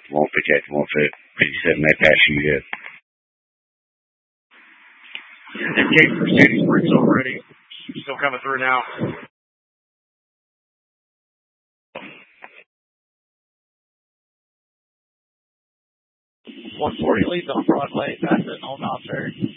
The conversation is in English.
Come on, Big Cat. Come on, 57. They pass you yet. And Case Mercedes Briggs already. Still coming through now. 140 leads on Broadway. That's it. Hold on there.